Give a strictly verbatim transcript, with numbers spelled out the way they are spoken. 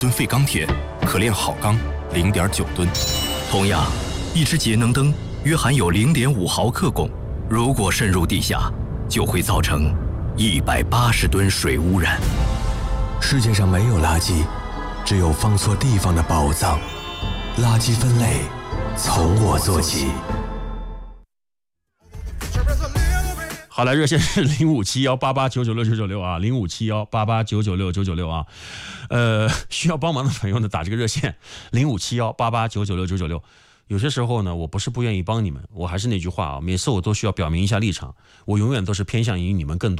吨废钢铁可炼好钢零点九吨。 同样，一支节能灯约含有零点五毫克汞，如果渗入地下，就会造成一百八十吨水污染。 世界上没有垃圾，只有放错地方的宝藏。垃圾分类从我做起。 好了，热线是零五七幺八八九九六九九六啊，零五七幺八八九九六九九六啊，呃，需要帮忙的朋友呢，打这个热线零五七幺八八九九六九九六。有些时候呢，我不是不愿意帮你们，我还是那句话啊，每次我都需要表明一下立场，我永远都是偏向于你们更多。